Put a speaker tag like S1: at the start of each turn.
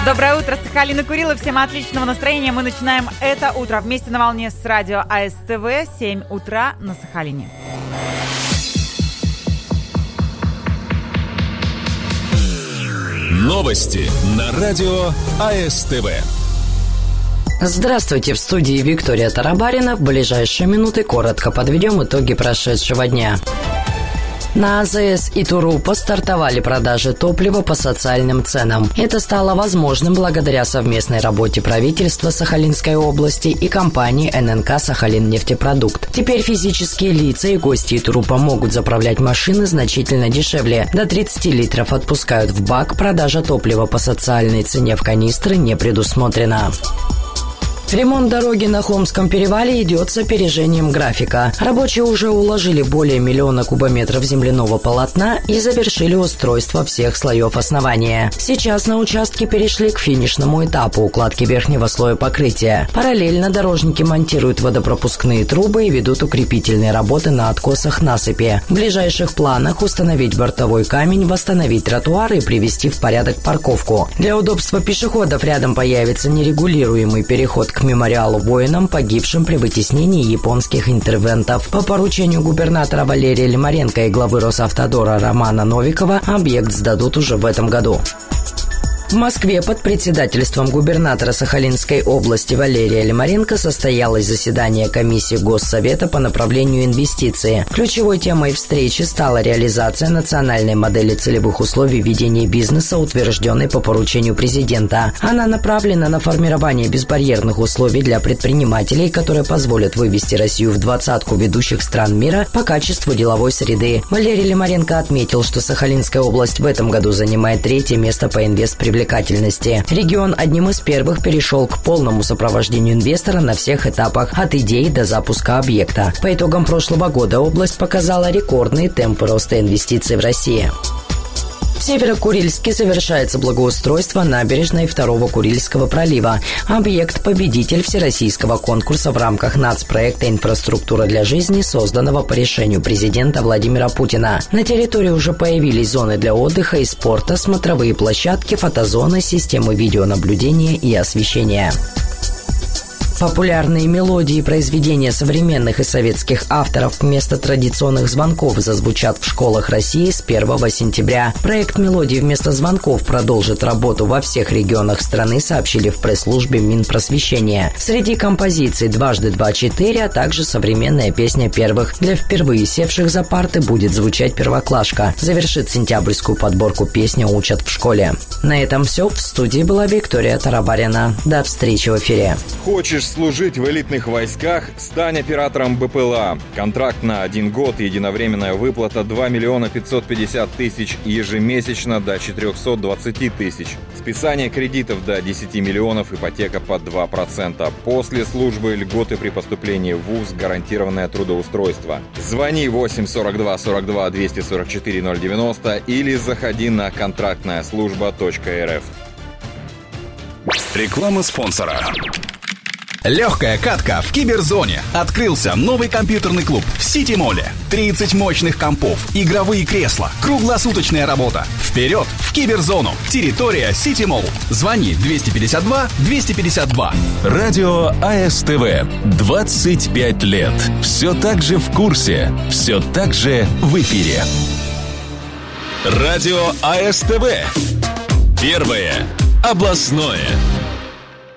S1: Доброе утро, Сахалин и Курилы. Всем отличного настроения. Мы начинаем это утро вместе на волне с радио АСТВ. 7 утра на Сахалине.
S2: Новости на радио АСТВ.
S3: Здравствуйте, в студии Виктория Тарабарина. В ближайшие минуты коротко подведем итоги прошедшего дня. На АЗС и Турупа стартовали продажи топлива по социальным ценам. Это стало возможным благодаря совместной работе правительства Сахалинской области и компании ННК «Сахалиннефтепродукт». Теперь физические лица и гости Турупа могут заправлять машины значительно дешевле. До 30 литров отпускают в бак, продажа топлива по социальной цене в канистры не предусмотрена. Ремонт дороги на Хомском перевале идет с опережением графика. Рабочие уже уложили более 1 миллиона кубометров земляного полотна и завершили устройство всех слоев основания. Сейчас на участке перешли к финишному этапу укладки верхнего слоя покрытия. Параллельно дорожники монтируют водопропускные трубы и ведут укрепительные работы на откосах насыпи. В ближайших планах установить бортовой камень, восстановить тротуары и привести в порядок парковку. Для удобства пешеходов рядом появится нерегулируемый переход к мемориалу воинам, погибшим при вытеснении японских интервентов. По поручению губернатора Валерия Лимаренко и главы Росавтодора Романа Новикова объект сдадут уже в этом году. В Москве под председательством губернатора Сахалинской области Валерия Лимаренко состоялось заседание комиссии Госсовета по направлению инвестиций. Ключевой темой встречи стала реализация национальной модели целевых условий ведения бизнеса, утвержденной по поручению президента. Она направлена на формирование безбарьерных условий для предпринимателей, которые позволят вывести Россию в 20-ку ведущих стран мира по качеству деловой среды. Валерий Лимаренко отметил, что Сахалинская область в этом году занимает 3-е место по инвестпривлекательности. Регион одним из первых перешел к полному сопровождению инвестора на всех этапах, от идеи до запуска объекта. По итогам прошлого года область показала рекордные темпы роста инвестиций в России. В Северо-Курильске завершается благоустройство набережной 2-го Курильского пролива. Объект – победитель всероссийского конкурса в рамках нацпроекта «Инфраструктура для жизни», созданного по решению президента Владимира Путина. На территории уже появились зоны для отдыха и спорта, смотровые площадки, фотозоны, системы видеонаблюдения и освещения. Популярные мелодии и произведения современных и советских авторов вместо традиционных звонков зазвучат в школах России с 1 сентября. Проект «Мелодии вместо звонков» продолжит работу во всех регионах страны, сообщили в пресс-службе Минпросвещения. Среди композиций «Дважды 2-4», а также современная песня первых. Для впервые севших за парты будет звучать первоклашка. Завершит сентябрьскую подборку «Песня учат в школе». На этом все. В студии была Виктория Тарабарина. До встречи в эфире.
S4: Хочешь служить в элитных войсках? Стань оператором БПЛА. Контракт на 1 год, единовременная выплата 2 550 000 ежемесячно до 420 000. Списание кредитов до 10 миллионов, ипотека под 2%. После службы льготы при поступлении в ВУЗ, гарантированное трудоустройство. Звони 8 42 42 244 090 или заходи на контрактнаяслужба.рф.
S2: Реклама спонсора. Легкая катка в Киберзоне. Открылся новый компьютерный клуб в Сити-моле. 30 мощных компов, игровые кресла, круглосуточная работа. Вперед в Киберзону. Территория Сити-молл. Звони 252 252. Радио АСТВ. 25 лет. Все так же в курсе. Все так же в эфире. Радио АСТВ. Первое областное.